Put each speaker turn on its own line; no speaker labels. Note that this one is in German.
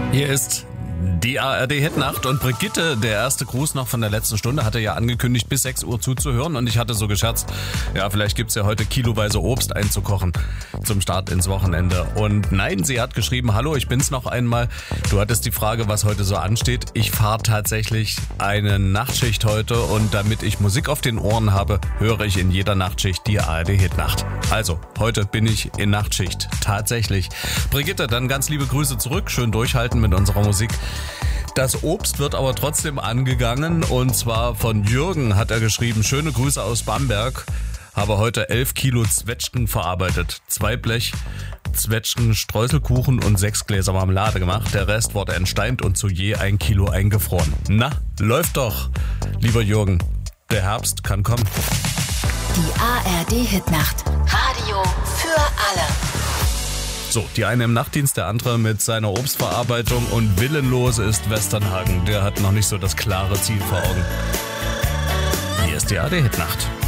Hier ist die ARD-Hitnacht und Brigitte, der erste Gruß noch von der letzten Stunde, hatte ja angekündigt, bis 6 Uhr zuzuhören und ich hatte so gescherzt, ja, vielleicht gibt's ja heute kiloweise Obst einzukochen zum Start ins Wochenende. Und nein, sie hat geschrieben, hallo, ich bin's noch einmal. Du hattest die Frage, was heute so ansteht. Ich fahre tatsächlich eine Nachtschicht heute und damit ich Musik auf den Ohren habe, höre ich in jeder Nachtschicht die ARD-Hitnacht. Also, heute bin ich in Nachtschicht. Tatsächlich. Brigitte, dann ganz liebe Grüße zurück. Schön durchhalten mit unserer Musik. Das Obst wird aber trotzdem angegangen und zwar von Jürgen hat er geschrieben, schöne Grüße aus Bamberg, habe heute 11 Kilo Zwetschgen verarbeitet, 2 Blech Zwetschgen, Streuselkuchen und 6 Gläser Marmelade gemacht, der Rest wurde entsteint und zu je 1 Kilo eingefroren. Na, läuft doch, lieber Jürgen, der Herbst kann kommen.
Die ARD-Hitnacht, Radio für alle.
So, die eine im Nachtdienst, der andere mit seiner Obstverarbeitung und willenlos ist Westernhagen. Der hat noch nicht so das klare Ziel vor Augen. Hier ist die ARD-Hitnacht.